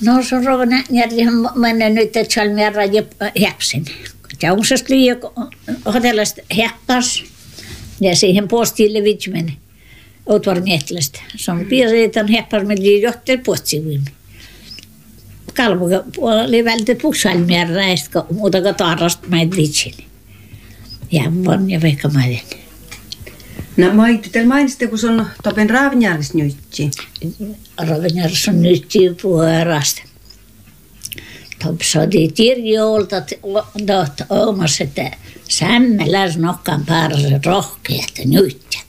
No se on rovana järjellä mennä nyt, että siellä määrällä häpsin. Jausesta liian hotellasta häppäs ja siihen postille vitsimeni. Outvar miettilästä. Se on piirreitän häppäs, me liian johtaa postiviimi. Kalvoga oli välttämättä puksalla määrällä, kun muuta kuin tarrasta meitä vitsini. Ja vaan ja vaikka mä olen. No teillä mainitsitte, kun se on topen Ravnjärjessä nytsi. Ravnjärjessä on nytsi puolesta. Topsadi tirjoolta omassa, että sämmeläs nokkaan päärässä rohkeat nytjät.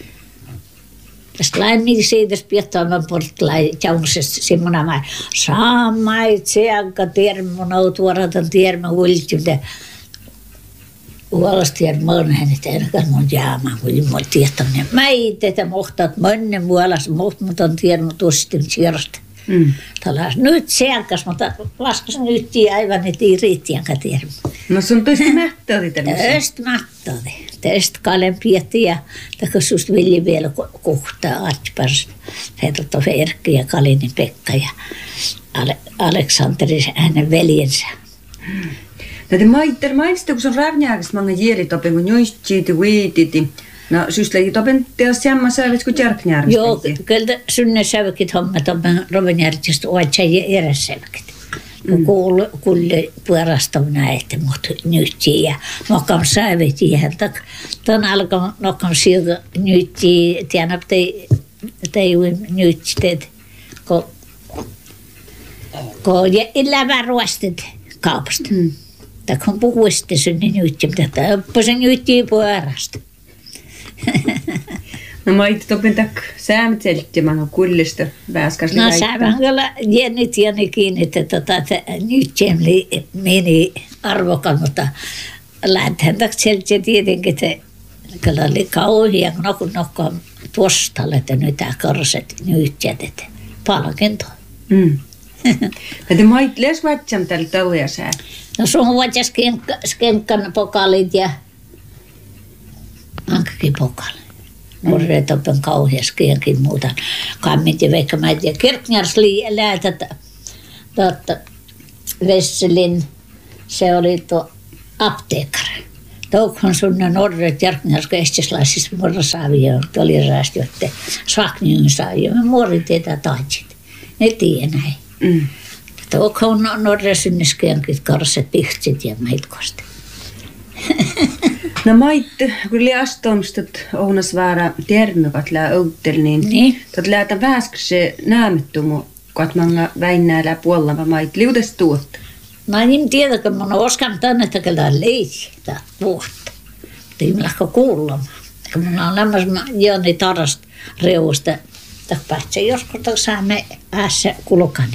Tästä lämmin siitä piettoaman portlai jaunksesta semmoinen mä saamait seanka termonau tuoratan termo ultimte. Uolastien moneen, että enkä mun jäämään, kun mun tietäminen mäitä, että mohtaat monen muolas, mohtamutan tiedon tuostin sierasta. Tällä nyt seankas, mutta laskas nyt aivan, että ei riittiänkään tiedä. No se on toista mättäði tämmöisen. Toista mättäði. Tästä kalen pietti ja takka susta vilji vielä kohtaa Artpars, Fedotto Erkki ja Kalinin Pekka ja Aleksanteri hänen veljensä. No te mainitsitte, kun se on Ravnjärjessä mange jielitopen, kun joistit ja viitit. No syysläkin topen teos samma säivet kuin Järknjärjessä. Joo, kyllä synne sävikit hommat on Ravnjärjessä oatsa järjessävikit. Kuulle puolestaan että mutta nyt ja nokkaan säivet ihan tak. Tämän alkaa nokkaan sieltä nyt tiedä tei nyt teet ko elävä ruostet kaupasta. Kun puhuisitte synne nyt, mutta oppasin nyt puolesta. No mä itse topin tak säämtselittimään kullista väskäs. No säämän kyllä jäni kiinni, että nyt meni arvokan, mutta lähtien tak selitse tietenkin, että kyllä oli kauhia, kun nokkaan tuostalle, että nyt tämä karset nyt jätet palkinto. Ja te mait les vatsam tällä tauja sää. No sun vatsas skenkkan pokalit ja ankakin pokali. Norreet open kauheasti ja muuta. Kammit ja vaikka mä tiedän. Kirknjärs läätät Vesselin, se oli tuo apteekkari. Toukhan sunne Norreet Kirknjärs kestislaisissa murrasaavia, oli räästi, jotta sakniin saavia. Me muorin teitä taitsit. Ne tiedä näin. Toukhan Norreet synneskeänkit karset pihtsit ja meitkosta. No maitte, kun liastomstat ounas väärä termikat lää outtel, niin tot läätä väskäse näämettumu, kun manga väinnäällä puolella mait liudes tuotta. No en tiedä, kun mä oskan tänne, että kyllä leikkiä vuotta. Mutta ei millään kuulla. Kun mä oon lämmäs joni tarasta reusta, että päätsee joskus saamme äässä kulkani.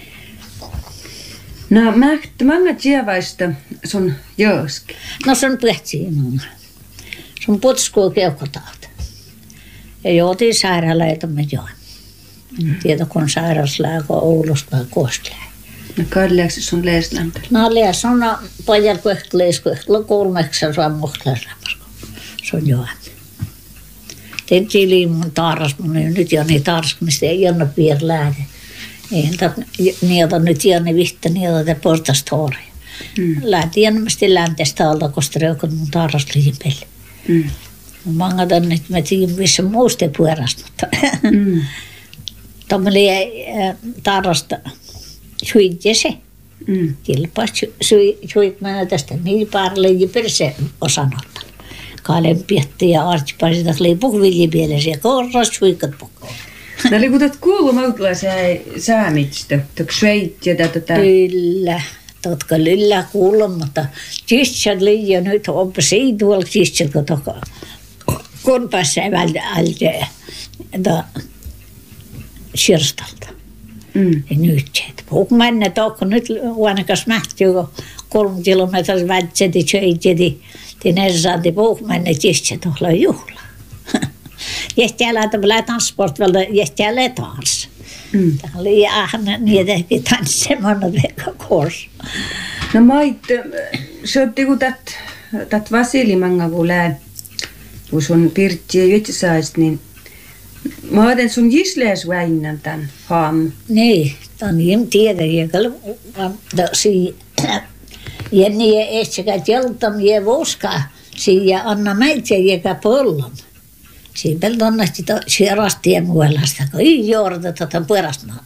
No manga tievaista sun jooski. No se on pähtiin. Se on putskua keuhkotauta. Ja joutiin sairaalaita me joon. En tiedä, kun sairauslääkö Oulusta vai Kostlää. No kalliaksi sun leeslämpö? No lees on pajal kuehtleiskuehtla kolmeksen muhtlaislämpäskö. Se on joon. Tehtiin liimun taaras, mun ei nyt jo niin taaras, mistä ei ole piir lääke. Eihän niitä nyt jäänyt vihtä, niitä te portasta hooreja. Lähti jäännämästi läntestä alta, koska reukot mun taarasta liian pelle. Mä angatan, että mä tiedän missä muusta puolesta, mutta tuolla taarasta suitja se. Kilpaa suitmana tästä niin päälle ja perse osanolta. Kaalen pietti ja Artpars, että oli puhviljipielisiä, korras suikat puhkoon. No oli kun kuuluu mautlaisia säämistä, että sveit ja tätä. Kyllä, totka lyllä kuuluu, mutta tissat liian nyt oppa siitä tuolla tissat, kun pääsee välillä sirstalta. Ja nyt se, että puhuk mennä tokko nyt huonekas mähti, kun 3 kilometrin vätseti, söitjeti, tinessaanti puhuk mennä tissat tuolla juhla. Jähtäällä tämmöllä transportvalta jähtäällä taas. Tämä oli ahna niitäkin tanssemana veka kors. No mait, se otti kun tät Vasili manga kun lää, kun sun pirtti ja jutsais, niin Mä oon sun jislees väinnän tän haam. Niin, tämän en tiedä, joka Jenni ja etsikä tjeltam ja voska, ja anna meitä joka pollon. Siinä pelto onnesti sierastien muellasta, kun ei johdata tätä pyörästmaa.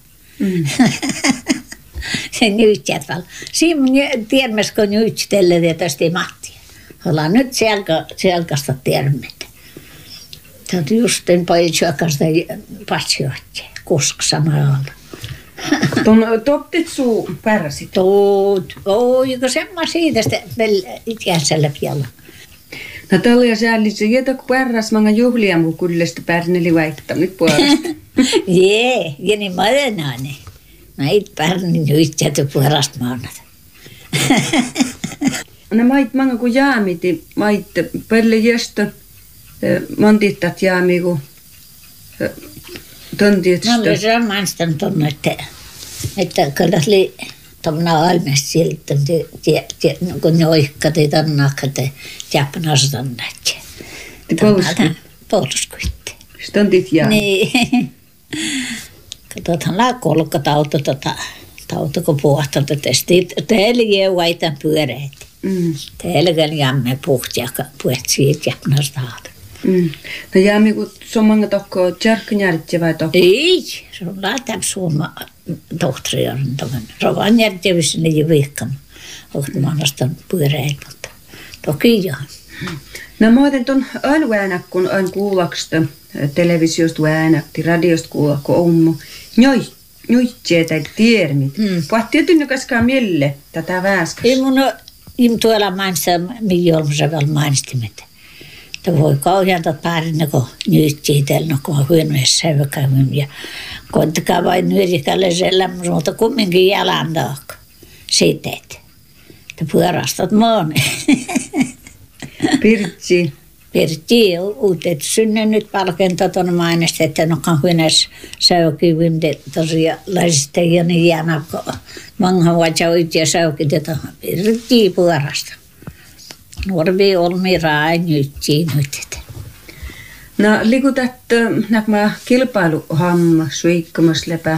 Se nytjät val. Siinä tiedämässä, kun nytjätelle ja tästä Mattia. Ollaan nyt selkasta tiedämättä. Tämä on just en paljon syökästä patsioitte, koska samalla. Toptit suu pärsit? Joko semmoinen siitä ikäisellä pialla. No tällä ja säällissä, jätä kun pärräs mga juhlia muu kullesta pärneli väittää nyt puolesta. Jee, ja niin mä olen näitä pärnin yhteyttä puolesta maanata. No mait mga kun jaamiti, mait pelle jästä montittat jaami kun tontietstä. No mä saan maistan tuonne, että kyllä oli tuommoinen almeesta siltä, kun ne oikkati tämän nakate jäpänastan näkee. Polskuitte. Stontit jaami. Niin. Katsotaan lää kolkkatauto tauto kun puhtaan testit. Teillä ei väitän pyöreät. Teillä jämme puhtia siitä jäpänastan. No jaami kun se on mga tokko tjärkkänjärjtä vai tokko? Ei, se on lähtee suoma tohtori on tämän. Rovanjärjevissä ne ei viikkaan. Ohjelmasta pyöreät, mutta toki joo. No mä otin tuon aina kun aina kuulaksta televisiosta väänäkti, radiosta kuulla, kun on nyitsee tai tiermit. Pohti jotenkin kaskaan mielle tätä väskästä? Ei mun tuolla mainitsa, mihin olmassa vielä mainistimet. Että voi kauheanta pärinä, kun nyitsee tällä, kun on hyönnössä säiväkäymään. Ja koittakaa vain nyörikälle sellainen, mutta kumminkin jalan taakka. Siteet. Että pyörastat maan. Pirtsi. Pirtsi, uudet synne nyt palkentaa tuonne mainista, että no kan hyönnössä säiväkyvyn tosiaan laisista ja niin jäänyt, kun manhan vaatsa oikein säiväkytetä. Pirtsi pyörasta. Nuorvi olmi rai nytsiin nyt. No likutat näkmä kilpailuhamma suikkamus lepä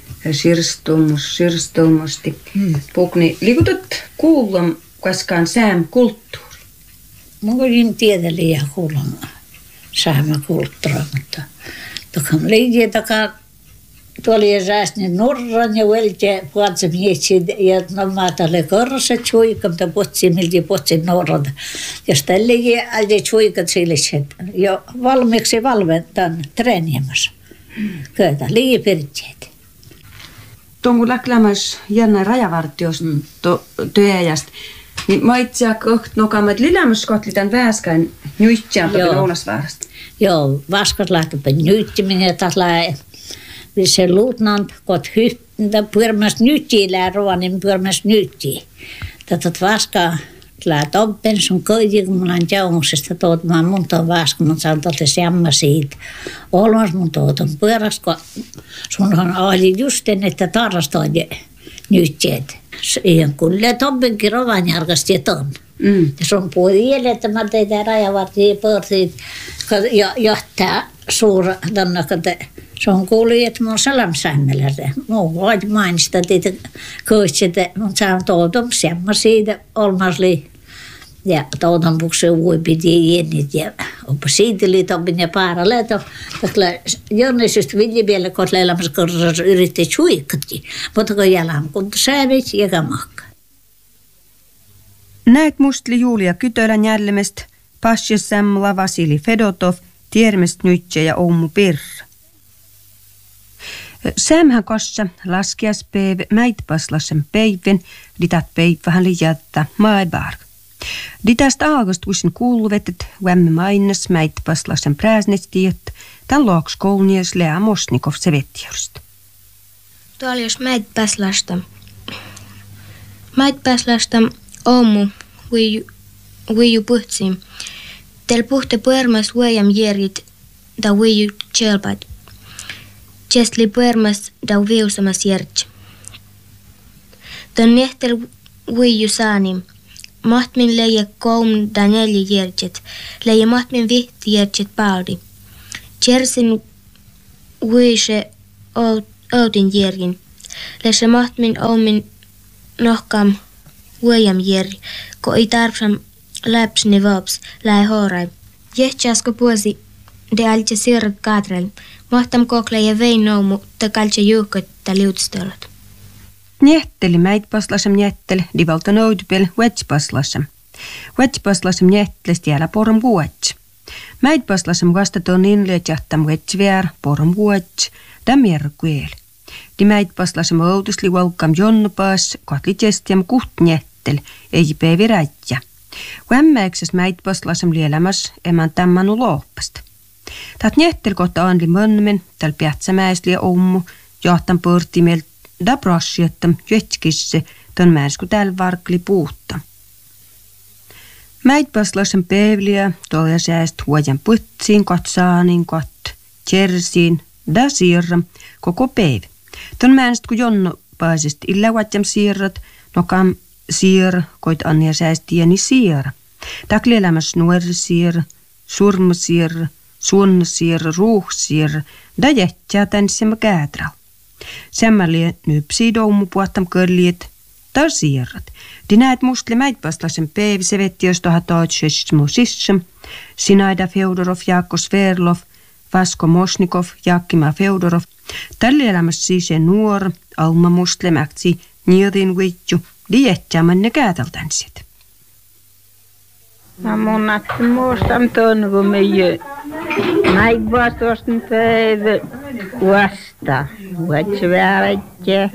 sirstumusti. Pukni likutat kuullam kaskaan säämkulttuuri. Mä en tiedä liian kuullam säämkulttuuria, mutta tokaan liian takaa tuolla ja säästin norran ja velje puolta mietsi ja nomatalle korset suikam ta potsi milti potsi norran. Ja stelligi alde suikat silliset jo valmiiksi valmentan treeniämässä. Kyllä liian pirtjeet. Tuon läklämäs jännä rajavartiosta työjästä. Niin mä itseä koht nokamat lilämäs kohti tämän väskäin nyitsään toki Ounasvaarasta. Joo, vaskat lähtepä nyttiminen taas lähe. Se luutnant, kun pyörimässä nyttiä ruoanin pyörimässä nyttiä. Tätä vaskaa tompen sun koiti, kun mulla on jaumusesta tuottamaan mun tuon vaska, mutta saan tuolta semma siitä. Olmas mun tuoton pyörässä, kun sunhan oli just ennen, että tarrastaan nyttiät. Ihan kuulee tompenkin Rovanjärkasta ja ton. Ja sun puoli että mä tein tämän rajavartijia pörsiit ja johtaa suura tannakate. Se on kuullut, että mun salamsämmelätä. Mun voit mainita teitä koitsete, mutta se on tuoton semma siitä olmasli. Ja tuoton pukse voi piti jennit ja oppa siitä liitompin ja paaraleito. Jonneisesti viljapäällä, kun elämässä korjassa yritti suikatkin. Mutta kun jalan kunta säävit ja kamakka. Näet mustli Julia Kytölän jällemestä, Pasjessämmla Vasili Fedotov, Tiermest Nytse ja Oumu Pirra. Sämhän kossa laskiaspäivä mäitpaslasen päivän, ditat päivähän jättää maailbarg. Ditasta aagastuisin kuuluvet, että vämme mainas mäitpaslasen prääsnestiet, tämän looks koulnias Lea Mosnikov sevetjärstä. Tuolla jos mäitpaslasta. Mäitpaslasta Oumu viiju puhtsi. Tel puhte puermas vuojam järit da viiju tjelpat. Tjestli puermas da viusamas järts. Ton nehtel viiju saani. Mahtmin leija koum da 4 järtset. Leija mahtmin vihti järtset paldi. Tjersin uise outin järjin. Läsä mahtmin omin nohkam uajam järj, ko ei tarvitsam läpsni vaps lähe horai. Jehtsäsko puosi de altje sirrat katrel. Mahtam kokle ja vein noumu ta kaltje juhkot ta liutstölet. Njehteli mäitpaslasem njehteli divalta noudupel vetspaslasem. Vetspaslasem njehteles tiellä porom vuots. Mäitpaslasem vastaton inleet jahtam vetsviär porom vuots dam järkuel. Di mäitpaslasem outusli valkam jonnupaas kotlitjestiam kuht njehteli ei päivi rätjä. Vämmäikses mäitpaslasem lielämäs emän tämmanu loopasta. Tät njehtel kohta anli mõnmen, tal piähtsämäisli ja ommu, johtan põrtimelt da brasjattam jötskisse, ton märsku täl varkli puutta. Mäitpaslasem päivliä, toja sääst huojan põtsiin, kot saanin, kot tjersiin, da siirra, koko päiv. Ton määrst ku jonno paasist illa vatjam siirrat, no kam siir, koit anja sääst tieni siira. Takli elämäs nuorisiir, surmasiir, suonnasiir, ruuhsiir, da jättää tanssima käätrau. Sämmäli nypsii doumu puottam kõlliet, ta siirrat. Di näet mustli mäitpaslasem päev, se vetti jos toha taotsesmu sissem, Sinaida Feodorov, Jaakko Sverlov, Vasko Mosnikov, Jaakima Feodorov. Tälle elämässä siis nuor, alma mustle mäktsi, niedin vitju, di jättää manne käätaltansit. No mun muistan tuon, kun näin vastuostin päivä vasta. Vuotsi väärätjä,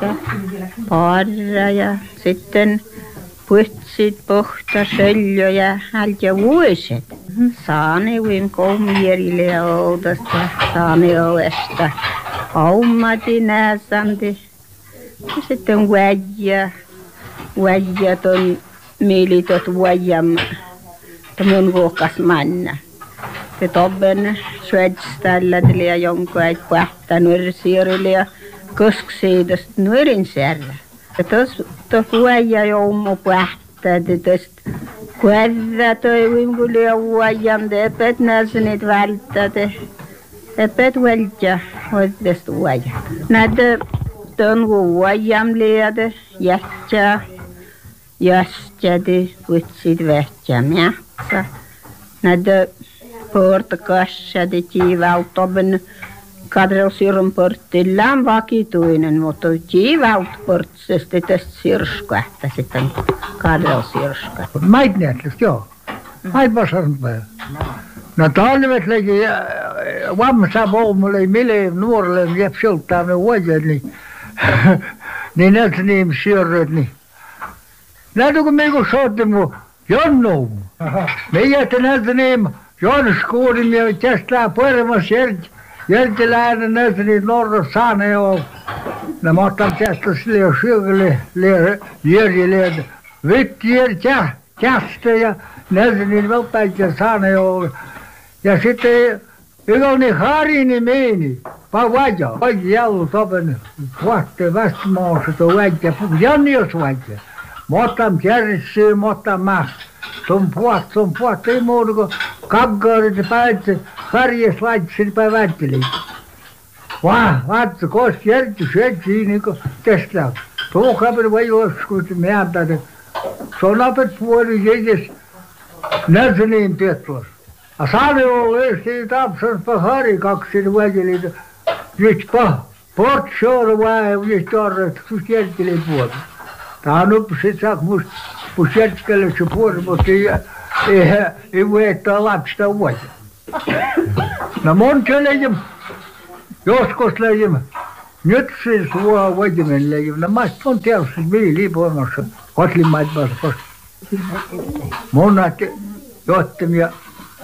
parra ja sitten putsit, pohta, söljö ja hältä vuoset. Saani uim koumierille ja oudasta, saani ovesta. Aumati nääsanti. Ja sitten väijä ton mielitot vuojam. Mun vuokas manna. Se tobben syödställä ja jonkun äit pähtä nuorisiirille ja kosksiidosta nuorin särä. Ja tos vuoja joummu pähtä, tos kuerra toi vinkuli ja vuojam, te epet nälsenit välttää, epet välttää hoidesta vuoja. Näitä ton vuojam liade, jähtsää, jästjädi, putsit vähtsää mähtsä. Näitä portakassadi tiivauttoben kadrelsiirron porttillaan vakituinen, mutta tiivautportsesti tästä sirskahta sitten kadrelsiirska. Mäitnätlust, joo. Mäitpasarun päivä. No talvet legi vamsa voumulle, mille nuorelle jääb siultaamme vuodet, niin näitä niin siirröt, niin. Näitä kun meiku sootti mu jonnu. Me jätte näitä niin Jonas kuulin ja tästä puolemas järti lähdä näitä niin Norra saane jo. No mä otan tästä sille syökälle järjelle. Vitti tästä ja näitä niin välttämättä saane jo. Ja sitten yksi niin harini meini. Vaja. Vaja jallu topen vuotte västmaassa tuo väittää. Janni jos väittää. Mä otan järjessyy, mä otan mästä. Sun puot, ei muuta kuin kaggaarit ja päitä, harjas laitsin päin väitteliin. Vaattu, koski järjestys, syötsiin niin kuin tästä. Tuo kapel vai joskus, miettä, se on apet puoli jäljessä, näytä niin tietysti. A saane on löystiin tapsansa hari kaksi väitteliin, nyt portsioon vai nyt tarvitse, kun järjesteliin puolta. Tämä on uppiset saak musta jätkälle se puoli, mutta ei voi ettää lapsista vuotta. No monta leijim, joskus leijim, nyt siis vuotimen leijim. No mä on tietysti viilipuolmassa, kotlimaitmaassa, koska monat johtamia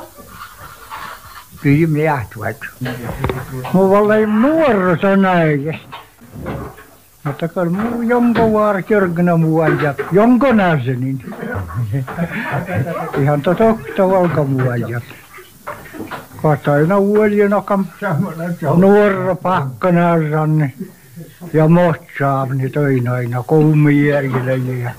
kysymme jahtuvat. Mulla oli nuorta näikästä. Mutta kun muu jonko vaara kyrkänä muualta, jonko näsenin. Ihan totokta valka muualta. Kataina uolien okam nuorra pakkanarranne ja motsaavni toin aina koumijärjelle. Ja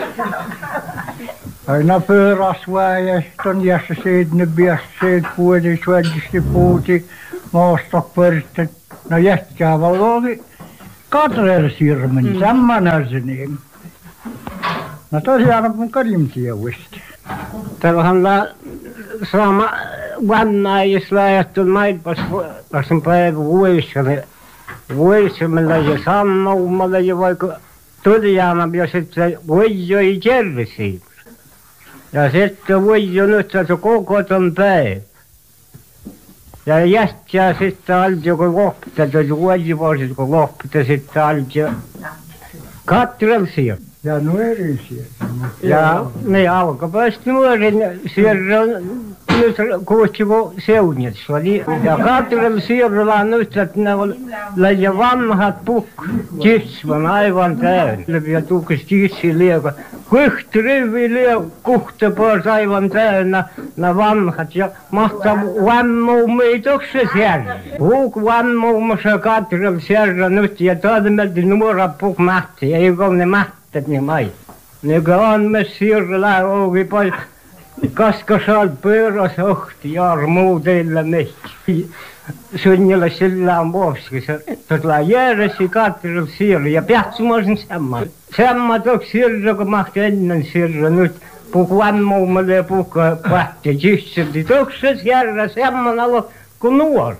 aina pyöräsvää ja ton jässä siitä ne biässä siitä puoli suodisti puuti. maastopörstet. No jätkää oli katrelsirmen, samman se niin. No tosiaan on karimsia uista. Tämähän sama vanna, jos lähtee maitpassen päivä vuissamalla ja sammuumalla ja vaikka tulijaana, ja sitten voi jo ei tervisi. Ja sitten voi jo nyt se koko ton päivä. Ja jättää sitten alti, kun lohpita, voi jo voisit, kun lohpita sitten alti katrelsia. Ja nuorisia. Ja ne alkupäästä nuoren sierran nyt kuusti kun seunjassa. Ja katrella sierralla nyt, että ne on läjä vanhat pukk kisvan aivan täynnä. Ja tukis kissi lieka. Kuhti rivi lieka kuhti pois aivan täynnä nämä vanhat. Ja mahtaa vammuumiitokse siellä. Puk vammuumassa katrella sierra nyt ja toimelti nuora puk mahti. Ei ole ne mahti. Niin mai. Niin on me sirrellä ovi pois. Kaska saat pyöräs ohti jarmuu teillä mehki. Sunnilla sillä on vuoskissa. Tuolla järjesi katrilla sirra ja pihtsumaisen semman. Semmat on sirra, kun mahti ennen sirra nyt. Puku ammuumalle ja puku pähti jysselti. Tukses järjä semman alo kuin nuora.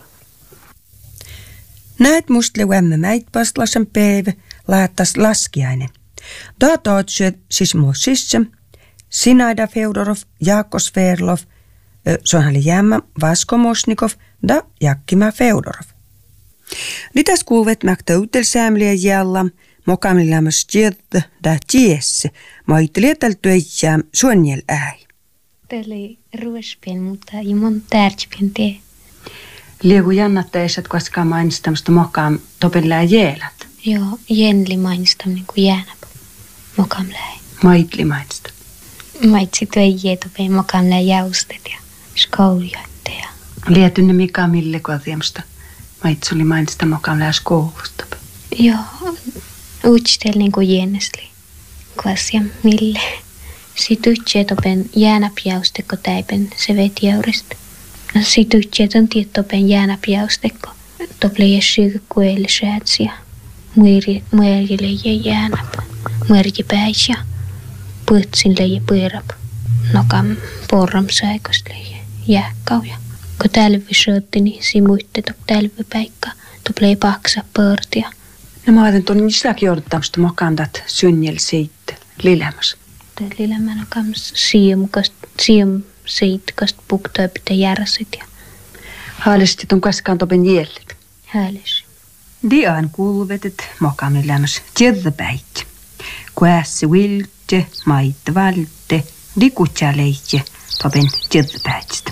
Näet mustle vämme Mäitpaslasen päivä laattas laskiainen. Dataatsyöt siis muu sissem, Sinaida Feodorov, Jaakko Sverlov, Sonhali Jämmä, Vasko Mosnikov da Jakkima Feodorov. Litäs kuuvet mäktä utelsäämliä jällam, mokamillämös tjädä da tjesse, maittelijätäl työjääm suonjel äi. Tälle ruospien, mutta ei mun tärkipien tee. Liegu jannattaisat koskaan mainistamista mokaam topellää jäälät. Joo, jenli mainistam niin kuin jäänäp. Mokam läi. Maitli mainista. Maitsi töijätopeen mokam läi jäustet ja skoulijoitteja. Lietynne mikä mille kuatiemsta. Maitsi oli mainista mokam läi skoulusta. Joo, utstel niin kuin jännesli. Kuas ja mille. Sitten yhtjätopeen jäänäp jaustekko täipen se veti jäurista. No sit yhtjätön tietopeen jäänäp jaustekko. Tople jässyykö kuelle säätsiä. Muerille ja jäänäp. Muerji päis ja pötsille ja pyörap. Nokam porram saikosta ja jääkkauja. Kun tälvi söötti, niin simuitte top tälvipäikka. Tople paksa pörtiä. No mä ajattelin tuonne niistäkin jouduttamusta mokandat synnjel siitä lilämässä. Tämä lilämän on kams siem seitkast puktoipita järsit ja Haalesti tuon kaskaan topen jället. häälis. Dian kuuluvetet mokamillämässä tjädäpäit. Kuässi vilte, maitte valte, dikutja leitje topen tjädäpäitstä.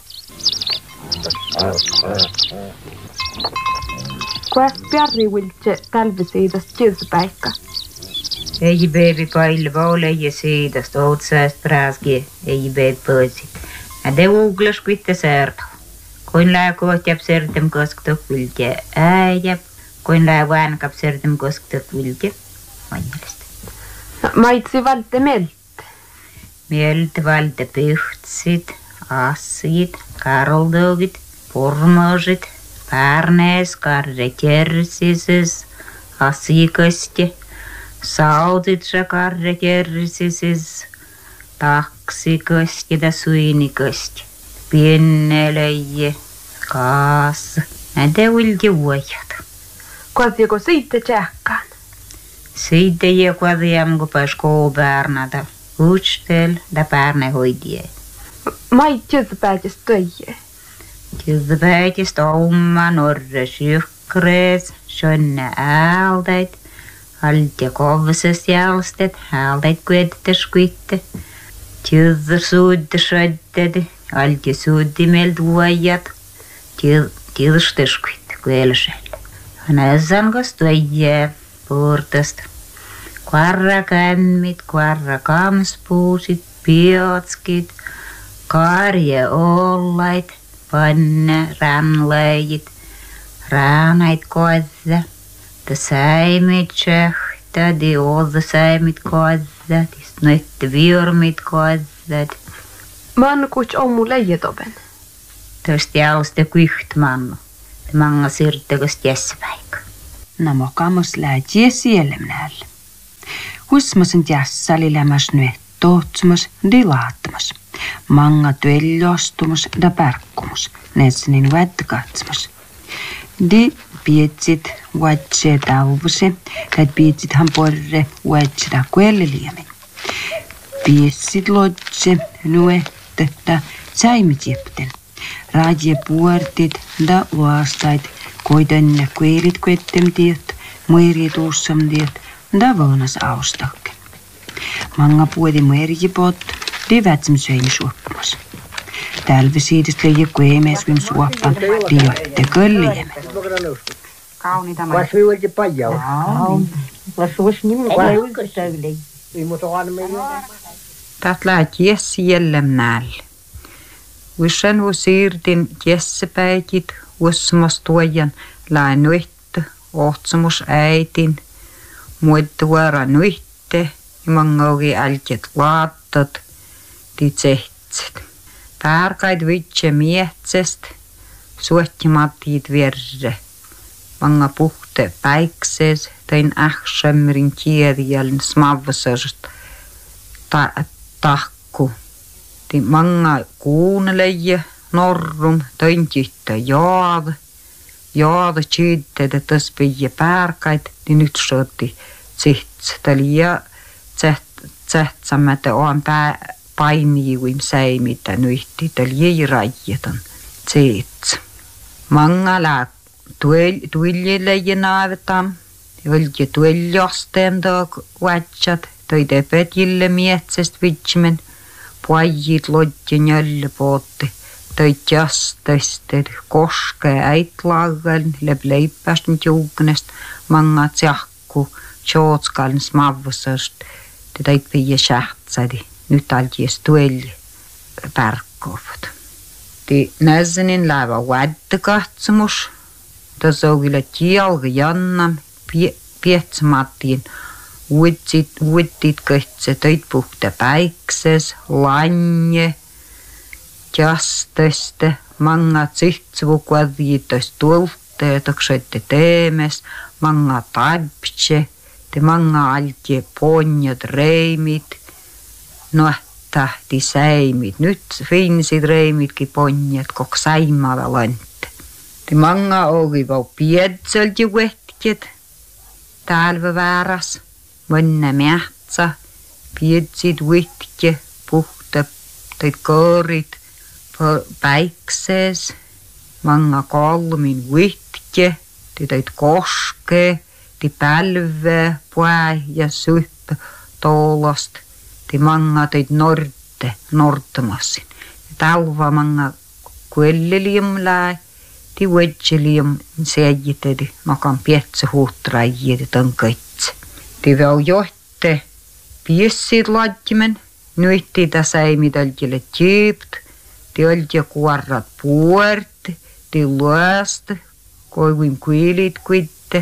Kuäs pjarri vilte talvisiidasta tjädäpäikka. Ei beebi pailva ole ja siidasta outsaast praaskie, ei beebi pöösit. Ade uuglas kuitte säärtä. Koin lää kohtiap särtem kosktok vilje äijäp. Koin lää väänkap särtem kosktok vilje. Manjelista. Maitsi valte melt. Mieltä valta pyhtsit, assit, karoldogit, pormosit, pärnees, karrekärsises, assikasti, sautitsa karrekärsises, taksikasti ja suinikasti, pienneleje, kaas, näitä vilti vuojat. Kuas joko siitä tjäkkaan. Siitä ei kuadiam, kun pääs koulupärnätä. Utstel da pärne hoidie. Mait tjädäpäitistä töijä. Tjädäpäitistä oma norra sykkrees, sönne ääldeit, altia kovses jälstet, ääldeit kuetetes kuitte. Tjädä suudde söddede, altia suuddimelt vuojat, tjädästes kuitte kuelselle. Näsän kas töijä puurtasta. Kvarra kämmit, kvarra kamspuusit, piotskit, karje ollait, panne, ranleijit, raanait kodda, da säimit tjöhtä, di olda säimit kodda, di snötte viormit kodda. Man kuts ommu leijetopen. Tästä jalste kuihtmannu. Manga siirtäkös jässäpäikkä. No mokamus lähtee sielemnäälle. Husmasen jässä oli lämmäs nyt tohtsumus ja laattumus. Manga työljostumus ja pärkkumus. Nessenin vättkatsumus. De pietsit vatse talvuse, tai pietsit han porre vatse da kuelleliamin. Pietsit lotse nuette da säimitjepten. Radje puortit da luostait, koitanne kuelit kuettemtiet, muirituussamtiet da voonas austakke. Manga puodi muirjipot, de vätsem söin suoppamas. Talvisiidistä leijä kuemeesvim suoppan, de jotte kölliemme. Kauniita mä. Vas viivalti pajau. Vas vois nimen Tät läht jessi jellemnäälle. Usen vu siirtin jessepäikit, ussumas tuojan lähen nuitte, ohtsumus äitin, muuttuara nuitte, ja mangaugi älket laattat, di tsehtset. Pärkait vitse miehtsest, suottimattiit verre. Manga puhte päiksees, tein ähsämrin kirjallin smavvasast tahku. Di manga kuuneleja norrum, tein tyttä jaada. Jaada tjyytteet, että tässä pidä pärkait, niin nyt sotti tsihts. Tällä tsehtsämätä on painiuim säimitä nyhti, tällä ei rajaton tsihts. Manga lää tuiljeleja naavetam, olje tuiljosteen taak vatsat, toi tepet jille mietsest vitsimen, puajit lodjen jälle pootti. Toi jastasted koske äitlaagan leb leipästä juugnest manga tsahku tjootskaln smavvasast te tait pia sähtsadi nyt aljes tuelli pärkkovut. Ti näsenin lävä vättekatsomus ta sougile tialga jannam pietsamattiin uittit kõhtse toit puhta päikses lanje jastaste manga tsihtsuvu kuadviitos tuolte toksette teemes manga taipse te manga altie ponjat reimit nohtahti säimit nyt finsid reimitkin ponjat kok säimava lante te manga ogi vau piedselt ju vetket talve vääras mõnne mähtsa piedsid vitke puhta teid koorid päiksees, manga kolmin vitke, te toit koske, te pälve, puä ja suhp toolost, te manga toit nortamassin. Talva manga kuellelium lää, te võtselium seejitedi, makan pietse huutraijidi tõnkaitse. Te vēl johte piessid lattimen, nyhti ta säimid oldjile tjüüpt, te oldi kuarrat puert, te luast, kui võim kuilid kuitte,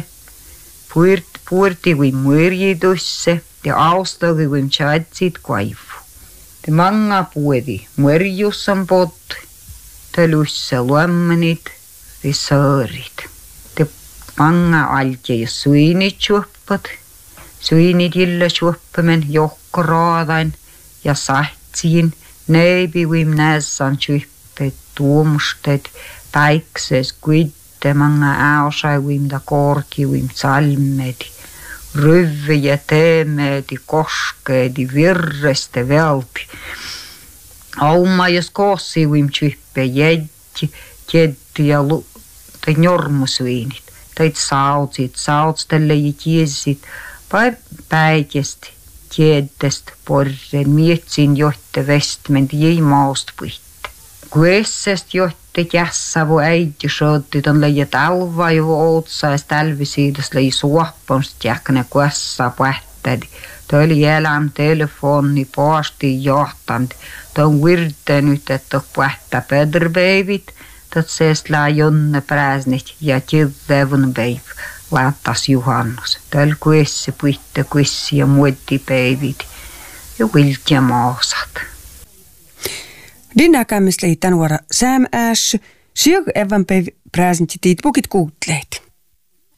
puerti võim mõrjidusse, te austagi võim tšatsid kaifu. Te manga puedi mõrjussan pot, te lusse luemmanid, te sõõrid. Te manga aldi ja suinid tšuppad, suinid illa tšuppamen johkaraadain ja sahtsin, Neibi võim nässan tšüpped tuomusted päikses kuitte manga äosai võim da korgi võim salmedi, rüvvi ja teemedi, koskedi, virreste veldi. Auma jos koossi võim tšüppe jeddi ja teid njormusviinid, teid sautstelle ja tiesid, päikest. Tiedest porren mietsin johte vestment jäi maast puitte. Kuessest johte jässavu äiti sootid on leia talva ju ootsaes talvisiidas lei suoppanst jäkne kuessa pähtädi. Ta oli eläm telefoni poasti johtand. Ta on virtenyt, että pähtä pöderpäivit. Ta seest lää jonne pääsnit ja tidevun päiv. Laattas juhannus. Täällä kuessi puitte kuessi ja muottipäivit ja vilti ja maasat. Dinna kämmis leitän vuora Sam Ash, syög evan Pääsinti tiit pukit kuutleet.